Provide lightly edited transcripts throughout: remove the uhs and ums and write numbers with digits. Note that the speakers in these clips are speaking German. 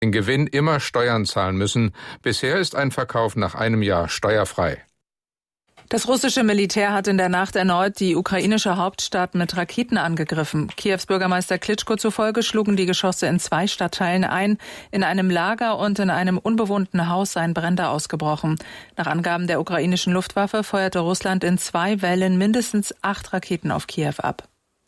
den Gewinn immer Steuern zahlen müssen. Bisher ist ein Verkauf nach einem Jahr steuerfrei. Das russische Militär hat in der Nacht erneut die ukrainische Hauptstadt mit Raketen angegriffen. Kiews Bürgermeister Klitschko zufolge schlugen die Geschosse in 2 Stadtteilen ein. In einem Lager und in einem unbewohnten Haus seien Brände ausgebrochen. Nach Angaben der ukrainischen Luftwaffe feuerte Russland in 2 Wellen mindestens 8 Raketen auf Kiew ab.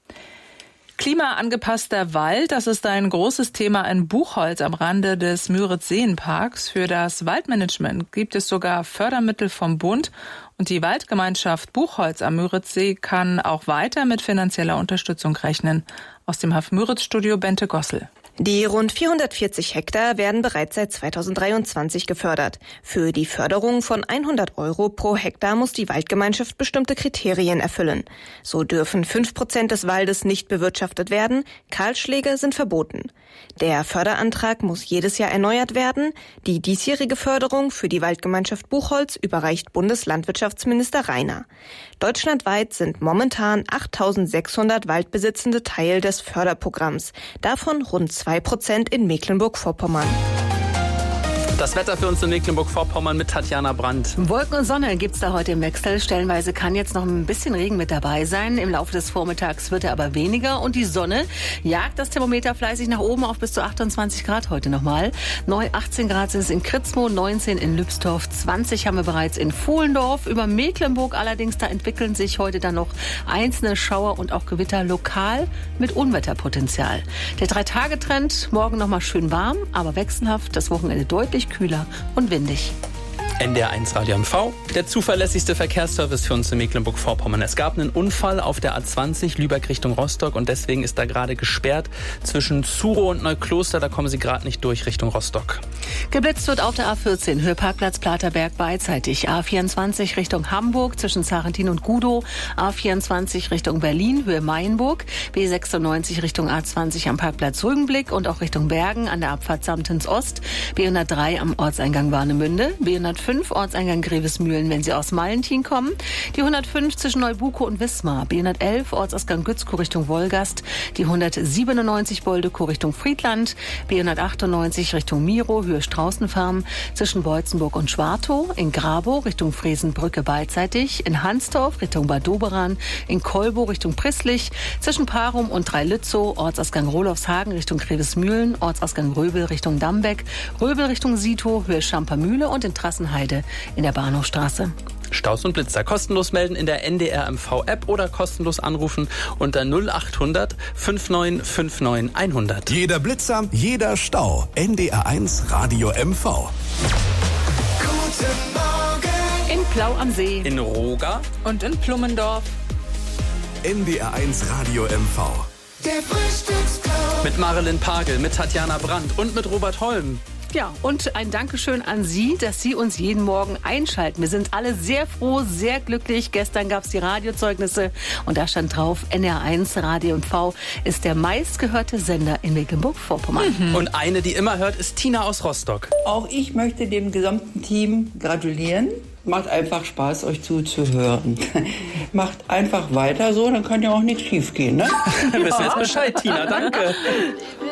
Klimaangepasster Wald, das ist ein großes Thema in Buchholz am Rande des Müritz-Seen-Parks. Für das Waldmanagement gibt es sogar Fördermittel vom Bund. Und die Waldgemeinschaft Buchholz am Müritzsee kann auch weiter mit finanzieller Unterstützung rechnen. Aus dem HAF-Müritz-Studio Bente Gossel. Die rund 440 Hektar werden bereits seit 2023 gefördert. Für die Förderung von 100 € pro Hektar muss die Waldgemeinschaft bestimmte Kriterien erfüllen. So dürfen 5% des Waldes nicht bewirtschaftet werden, Kahlschläge sind verboten. Der Förderantrag muss jedes Jahr erneuert werden. Die diesjährige Förderung für die Waldgemeinschaft Buchholz überreicht Bundeslandwirtschaftsminister Rainer. Deutschlandweit sind momentan 8.600 Waldbesitzende Teil des Förderprogramms. Davon rund 2% in Mecklenburg-Vorpommern. Das Wetter für uns in Mecklenburg-Vorpommern mit Tatjana Brandt. Wolken und Sonne gibt's da heute im Wechsel. Stellenweise kann jetzt noch ein bisschen Regen mit dabei sein. Im Laufe des Vormittags wird er aber weniger. Und die Sonne jagt das Thermometer fleißig nach oben auf bis zu 28 Grad heute nochmal. Neu 18 Grad sind es in Kritzmo, 19 in Lübsdorf, 20 haben wir bereits in Fohlendorf. Über Mecklenburg allerdings, da entwickeln sich heute dann noch einzelne Schauer und auch Gewitter lokal mit Unwetterpotenzial. Der 3-Tage-Trend, morgen nochmal schön warm, aber wechselhaft. Das Wochenende deutlich kühler und windig. NDR1 Radio MV, der zuverlässigste Verkehrsservice für uns in Mecklenburg-Vorpommern. Es gab einen Unfall auf der A20 Lübeck Richtung Rostock und deswegen ist da gerade gesperrt zwischen Zurow und Neukloster. Da kommen Sie gerade nicht durch Richtung Rostock. Geblitzt wird auf der A14, Höheparkplatz Platerberg beidseitig. A24 Richtung Hamburg zwischen Sarentin und Gudow. A24 Richtung Berlin, Höhe Mayenburg. B96 Richtung A20 am Parkplatz Rügenblick und auch Richtung Bergen an der Abfahrt Samtens Ost. B103 am Ortseingang Warnemünde. B105 Ortseingang Grevesmühlen, wenn Sie aus Malentin kommen. Die 105 zwischen Neubuko und Wismar. B111 Ortsausgang Gützkow Richtung Wolgast. Die 197 Boldekow Richtung Friedland. B198 Richtung Miro, Höhe Straußenfarm. Zwischen Beutzenburg und Schwartow. In Grabow Richtung Fresenbrücke beidseitig. In Hansdorf Richtung Bad Doberan. In Kolbow Richtung Prisslich. Zwischen Parum und Dreilützow. Ortsausgang Rolofshagen Richtung Grevesmühlen. Ortsausgang Röbel Richtung Dambeck. Röbel Richtung Sitow, Höhe Schampermühle und in Trassenheide in der Bahnhofstraße. Staus und Blitzer kostenlos melden in der NDR MV-App oder kostenlos anrufen unter 0800 5959 100. Jeder Blitzer, jeder Stau. NDR1 Radio MV. Guten Morgen. In Plau am See. In Roga. Und in Plummendorf. NDR1 Radio MV. Der Frühstücksclub. Mit Marilyn Pagel, mit Tatjana Brandt und mit Robert Holm. Ja, und ein Dankeschön an Sie, dass Sie uns jeden Morgen einschalten. Wir sind alle sehr froh, sehr glücklich. Gestern gab es die Radiozeugnisse und da stand drauf, NDR1 Radio MV ist der meistgehörte Sender in Mecklenburg-Vorpommern. Und eine, die immer hört, ist Tina aus Rostock. Auch ich möchte dem gesamten Team gratulieren. Macht einfach Spaß, euch zuzuhören. Macht einfach weiter so, dann kann ja auch nichts schief gehen, ne? Wissen jetzt Bescheid, Tina, danke.